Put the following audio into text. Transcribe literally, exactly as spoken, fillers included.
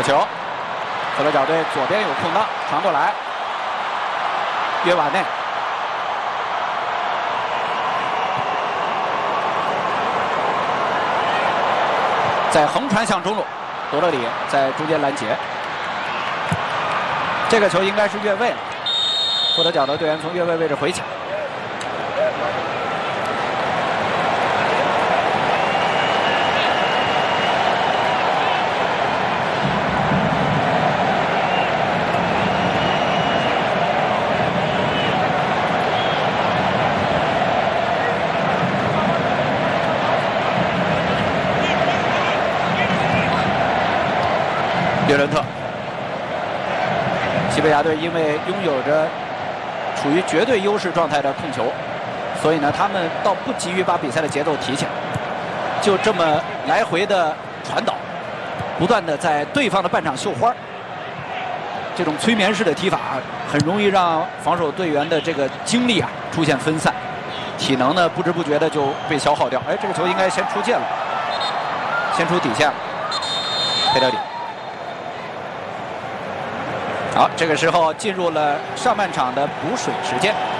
球，佛得角队左边有空档，传过来，约瓦内。 在横传向中路，多勒里在中间拦截。这个球应该是越位了，佛得角的队员从越位位置回抢。约伦特，西班牙队因为拥有着处于绝对优势状态的控球，所以呢，他们倒不急于把比赛的节奏提起来，就这么来回的传导，不断的在对方的半场绣花。这种催眠式的踢法，很容易让防守队员的这个精力啊出现分散，体能呢不知不觉的就被消耗掉。哎，这个球应该先出界了，先出底线了，佩德里。 好，这个时候进入了上半场的补水时间。